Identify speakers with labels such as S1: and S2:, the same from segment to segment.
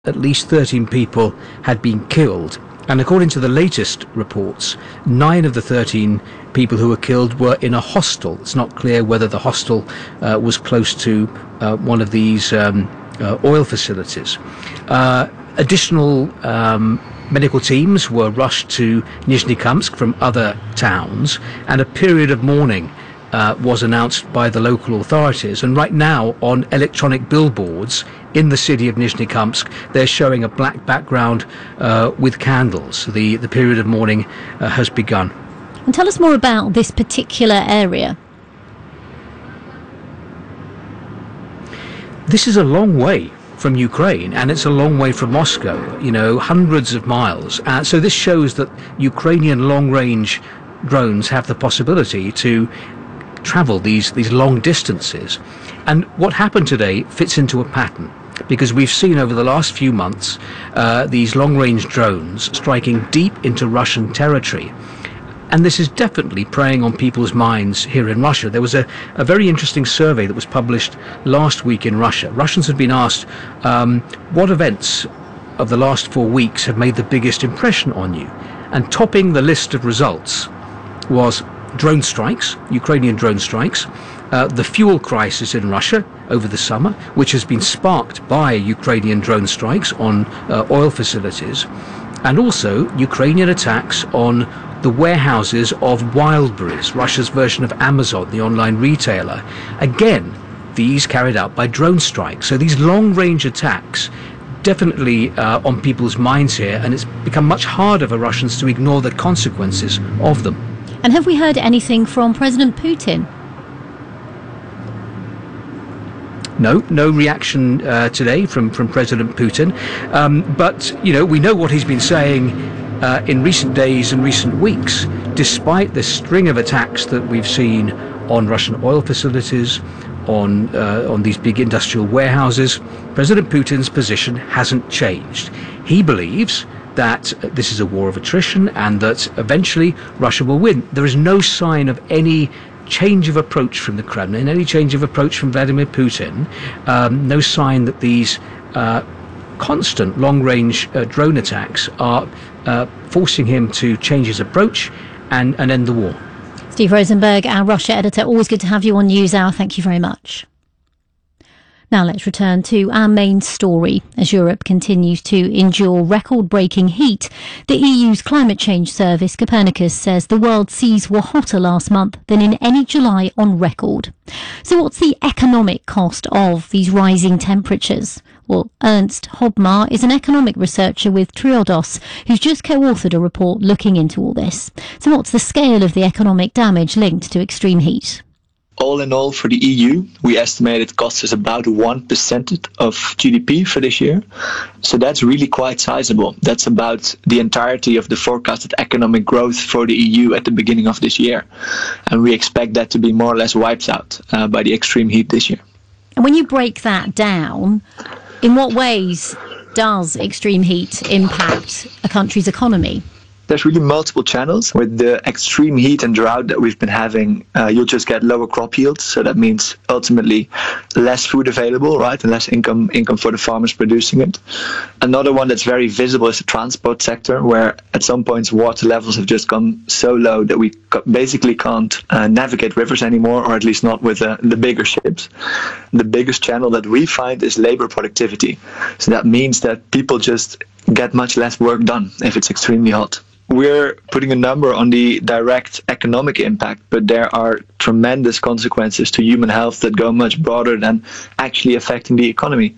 S1: at least 13 people had been killed. And according to the latest reports, 9 of the 13 people who were killed were in a hostel. It's not clear whether the hostel was close to one of these oil facilities. Additional medical teams were rushed to Nizhny-Kamsk from other towns, and a period of mourning was announced by the local authorities. And right now, on electronic billboards in the city of Nizhny-Kamsk, they're showing a black background with candles. The period of mourning has begun.
S2: And tell us more about this particular area.
S1: This is a long way from Ukraine, and it's a long way from Moscow, hundreds of miles. So this shows that Ukrainian long-range drones have the possibility to travel these long distances. And what happened today fits into a pattern, because we've seen over the last few months these long-range drones striking deep into Russian territory. And this is definitely preying on people's minds here in Russia. There was a very interesting survey that was published last week in Russia. Russians had been asked, what events of the last 4 weeks have made the biggest impression on you? And topping the list of results was drone strikes, Ukrainian drone strikes, the fuel crisis in Russia over the summer, which has been sparked by Ukrainian drone strikes on oil facilities, and also Ukrainian attacks on the warehouses of Wildberries, Russia's version of Amazon, the online retailer. Again, these carried out by drone strikes. So these long-range attacks definitely on people's minds here, and it's become much harder for Russians to ignore the consequences of them.
S2: And have we heard anything from President Putin?
S1: No reaction today from President Putin. But, we know what he's been saying in recent days and recent weeks. Despite the string of attacks that we've seen on Russian oil facilities, on these big industrial warehouses, President Putin's position hasn't changed. He believes that this is a war of attrition and that eventually Russia will win. There is no sign of any change of approach from the Kremlin, any change of approach from Vladimir Putin, no sign that these constant long-range drone attacks are forcing him to change his approach and end the war.
S2: Steve Rosenberg, our Russia editor, always good to have you on NewsHour. Thank you very much. Now let's return to our main story. As Europe continues to endure record-breaking heat, the EU's climate change service, Copernicus, says the world's seas were hotter last month than in any July on record. So what's the economic cost of these rising temperatures? Well, Ernst Hobmar is an economic researcher with Triodos, who's just co-authored a report looking into all this. So what's the scale of the economic damage linked to extreme heat?
S3: All in all, for the EU, we estimate it costs us about 1% of GDP for this year. So that's really quite sizable. That's about the entirety of the forecasted economic growth for the EU at the beginning of this year. And we expect that to be more or less wiped out by the extreme heat this year.
S2: And when you break that down, in what ways does extreme heat impact a country's economy?
S3: There's really multiple channels. With the extreme heat and drought that we've been having, you'll just get lower crop yields. So that means ultimately less food available, right? And less income for the farmers producing it. Another one that's very visible is the transport sector, where at some points water levels have just gone so low that we basically can't navigate rivers anymore, or at least not with the bigger ships. The biggest channel that we find is labor productivity. So that means that people just get much less work done if it's extremely hot. We're putting a number on the direct economic impact, but there are tremendous consequences to human health that go much broader than actually affecting the economy.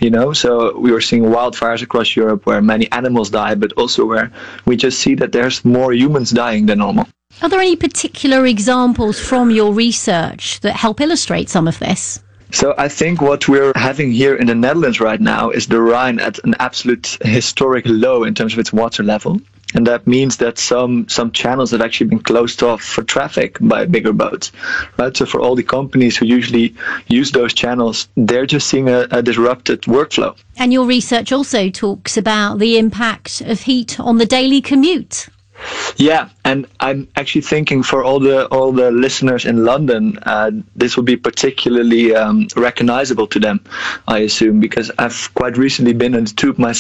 S3: So we were seeing wildfires across Europe where many animals die, but also where we just see that there's more humans dying than normal.
S2: Are there any particular examples from your research that help illustrate some of this?
S3: So I think what we're having here in the Netherlands right now is the Rhine at an absolute historic low in terms of its water level. And that means that some channels have actually been closed off for traffic by bigger boats, right? So for all the companies who usually use those channels, they're just seeing a disrupted workflow.
S2: And your research also talks about the impact of heat on the daily commute.
S3: Yeah, and I'm actually thinking for all the listeners in London, this will be particularly recognizable to them, I assume, because I've quite recently been on the tube myself.